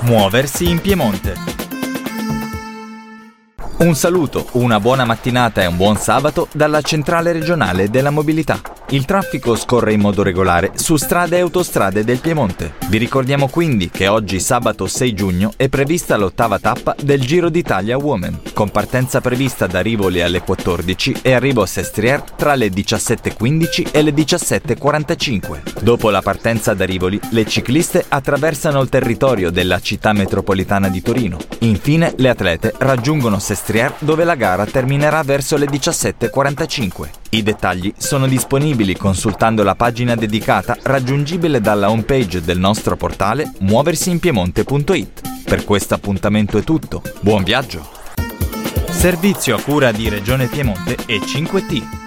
Muoversi in Piemonte. Un saluto, una buona mattinata e un buon sabato dalla Centrale Regionale della Mobilità. Il traffico scorre in modo regolare su strade e autostrade del Piemonte. Vi ricordiamo quindi che oggi, sabato 6 giugno, è prevista l'8ª tappa del Giro d'Italia Women, con partenza prevista da Rivoli alle 14 e arrivo a Sestriere tra le 17:15 e le 17:45. Dopo la partenza da Rivoli, le cicliste attraversano il territorio della città metropolitana di Torino. Infine, le atlete raggiungono Sestriere, dove la gara terminerà verso le 17:45. I dettagli sono disponibili consultando la pagina dedicata raggiungibile dalla homepage del nostro portale muoversiinpiemonte.it. Per questo appuntamento è tutto. Buon viaggio! Servizio a cura di Regione Piemonte e 5T.